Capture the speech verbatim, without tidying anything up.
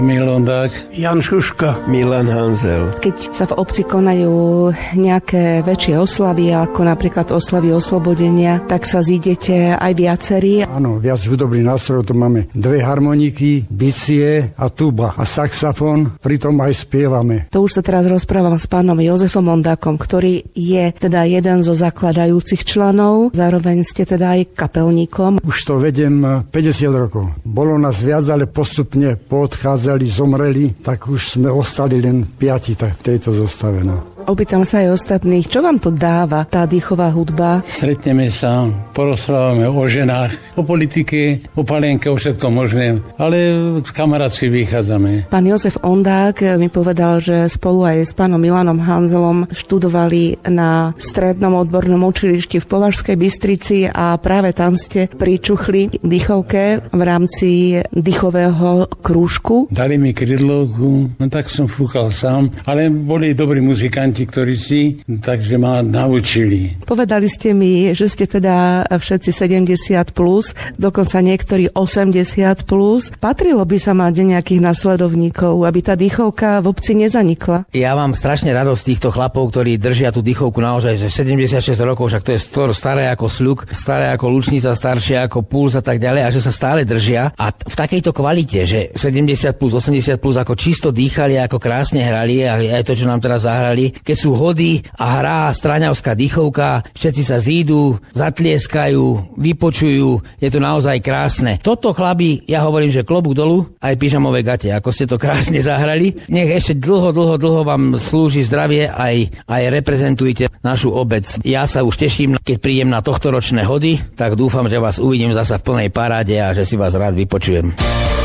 Milan Dák, Jan Šuška, Milan Hanzel. Keď sa v obci konajú nejaké väčšie oslavy, ako napríklad oslavy oslobodenia, tak sa zídete aj viacerí. Áno, viac hudobných nástrojov, to máme dve harmoniky, bicie a tuba a saxofón, pritom aj spievame. To už sa teraz rozprávam s pánom Jozefom Ondákom, ktorý je teda jeden zo zakladajúcich členov, zároveň ste teda aj kapelníkom. Už to vedem päťdesiat rokov. Bolo nás viac, ale postupne poodchádzali, zomreli, tak už sme ostali len piati tak v tejto zostave. No. Opýtam sa aj ostatných, čo vám to dáva, tá dýchová hudba? Stretneme sa, porozprávame o ženách, o politike, o palenke, o všetkom možné, ale kamarátsky vychádzame. Pán Jozef Ondák mi povedal, že spolu aj s pánom Milanom Hanzelom študovali na strednom odbornom učilišti v Považskej Bystrici a práve tam ste pričuchli dýchovke v rámci dýchového krúžku. Dali mi krydlovku, no tak som fúkal sám, ale boli dobrí muzikanti, ktorí si, takže ma naučili. Povedali ste mi, že ste teda všetci sedemdesiat plus, dokonca niektorí osemdesiat plus. Patrilo by sa mať nejakých nasledovníkov, aby tá dýchovka v obci nezanikla? Ja mám strašne radosť týchto chlapov, ktorí držia tú dýchovku naozaj že sedemdesiatšesť rokov, však to je staré ako sľuk, staré ako lučnica, staršie ako puls a tak ďalej, a že sa stále držia. A v takejto kvalite, že sedemdesiat plus, osemdesiat plus, ako čisto dýchali, ako krásne hrali, a aj to, čo nám teraz zahrali. Keď sú hody a hrá straňavská dýchovka, všetci sa zídu, zatlieskajú, vypočujú, je to naozaj krásne. Toto, chlapi, ja hovorím, že klobúk dolu, aj pyžamové gate, ako ste to krásne zahrali. Nech ešte dlho, dlho, dlho vám slúži zdravie, aj, aj reprezentujete našu obec. Ja sa už teším, keď prídem na tohtoročné hody, tak dúfam, že vás uvidím zasa v plnej paráde a že si vás rád vypočujem.